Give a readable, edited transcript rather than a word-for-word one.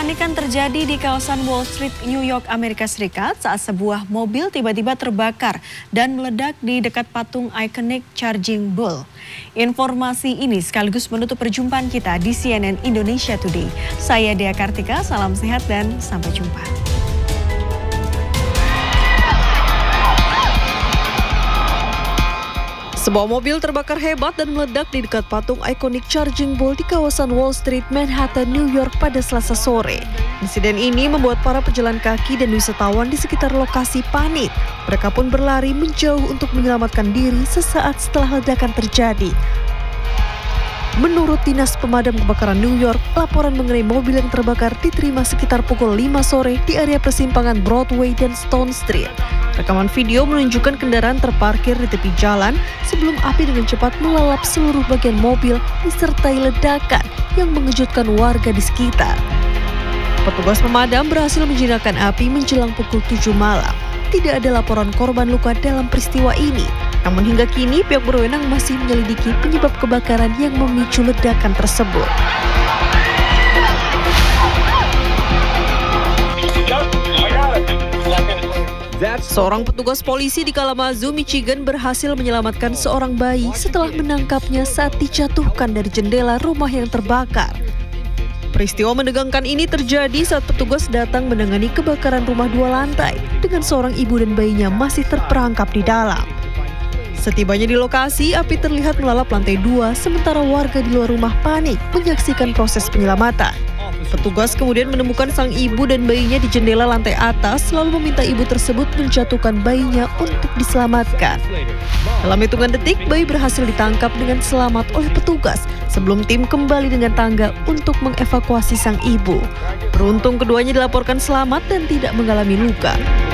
Kepanikan terjadi di kawasan Wall Street, New York, Amerika Serikat saat sebuah mobil tiba-tiba terbakar dan meledak di dekat patung ikonik Charging Bull. Informasi ini sekaligus menutup perjumpaan kita di CNN Indonesia Today. Saya Dea Kartika, salam sehat dan sampai jumpa. Sebuah mobil terbakar hebat dan meledak di dekat patung ikonik Charging Bull di kawasan Wall Street, Manhattan, New York pada Selasa sore. Insiden ini membuat para pejalan kaki dan wisatawan di sekitar lokasi panik. Mereka pun berlari menjauh untuk menyelamatkan diri sesaat setelah ledakan terjadi. Menurut Dinas Pemadam Kebakaran New York, laporan mengenai mobil yang terbakar diterima sekitar pukul 5 sore di area persimpangan Broadway dan Stone Street. Rekaman video menunjukkan kendaraan terparkir di tepi jalan sebelum api dengan cepat melalap seluruh bagian mobil disertai ledakan yang mengejutkan warga di sekitar. Petugas pemadam berhasil menjinakkan api menjelang pukul 7 malam. Tidak ada laporan korban luka dalam peristiwa ini. Namun hingga kini pihak berwenang masih menyelidiki penyebab kebakaran yang memicu ledakan tersebut. Seorang petugas polisi di Kalamazoo, Michigan berhasil menyelamatkan seorang bayi setelah menangkapnya saat dijatuhkan dari jendela rumah yang terbakar. Peristiwa menegangkan ini terjadi saat petugas datang menangani kebakaran rumah 2 lantai dengan seorang ibu dan bayinya masih terperangkap di dalam. Setibanya di lokasi, api terlihat melalap lantai 2 sementara warga di luar rumah panik menyaksikan proses penyelamatan. Petugas kemudian menemukan sang ibu dan bayinya di jendela lantai atas lalu meminta ibu tersebut menjatuhkan bayinya untuk diselamatkan. Dalam hitungan detik, bayi berhasil ditangkap dengan selamat oleh petugas sebelum tim kembali dengan tangga untuk mengevakuasi sang ibu. Beruntung keduanya dilaporkan selamat dan tidak mengalami luka.